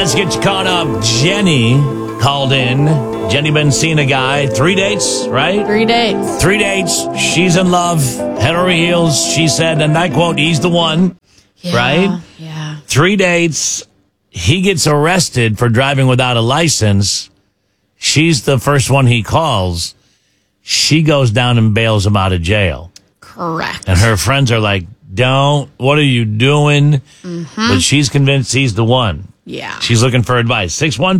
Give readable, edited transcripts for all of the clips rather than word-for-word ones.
let's get you caught up. Jenny called in. Jenny been seeing a guy. 3 dates, right? 3 dates. 3 dates. She's in love. Head over heels. She said, and I quote, he's the one. Yeah, Right? Yeah. 3 dates. He gets arrested for driving without a license. She's the first one he calls. She goes down and bails him out of jail. Correct. And her friends are like, don't. What are you doing? But she's convinced he's the one. Yeah. She's looking for advice.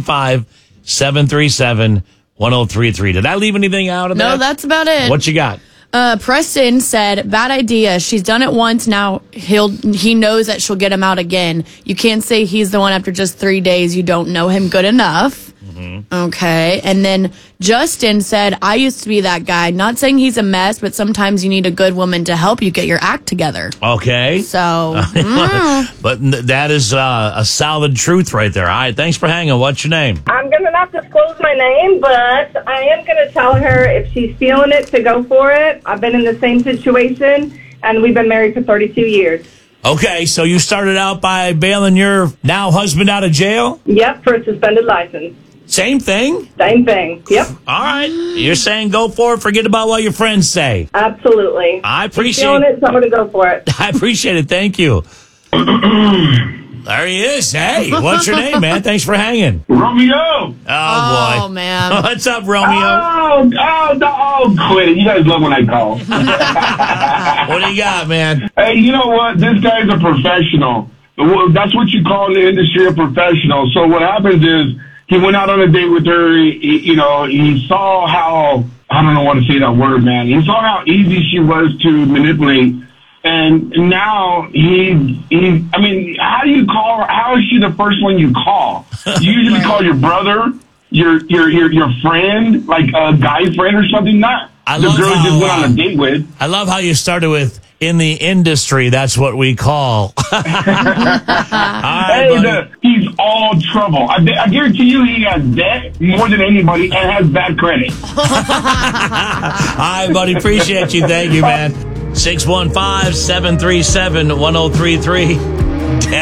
615-737-1033. Did I leave anything out of that? No, that's about it. What you got? Preston said, bad idea. She's done it once. Now he knows that she'll get him out again. You can't say he's the one after just 3 days. You don't know him good enough. Okay. And then Justin said, I used to be that guy. Not saying he's a mess, but sometimes you need a good woman to help you get your act together. Okay. So, But that is a solid truth right there. All right. Thanks for hanging. What's your name? I'm going to not disclose my name, but I am going to tell her if she's feeling it to go for it. I've been in the same situation, and we've been married for 32 years. Okay. So you started out by bailing your now husband out of jail? Yep, for a suspended license. Same thing? Same thing. Yep, All right. You're saying go for it. Forget about what your friends say. absolutely. I She's appreciate feeling it, so I'm going to go for it. I appreciate it. Thank you. There he is. Hey, what's your name, man? Thanks for hanging. Romeo! Oh, boy. oh, man. What's up, Romeo? Quit it. You guys love when I call. What do you got, man? Hey, you know what? This guy's a professional. That's what you call in the industry a professional. So what happens is he went out on a date with her. He saw how, I don't know what to say that word, man. He saw how easy she was to manipulate. And now how do you call her? How is she the first one you call? You usually call your brother, your friend, like a guy friend or something, not the girl you just went on a date with. I love how you started with, in the industry, that's what we call. All right, buddy. He's all trouble. I guarantee you he has debt more than anybody and has bad credit. All right, buddy. Appreciate you. Thank you, man. 615-737-1033.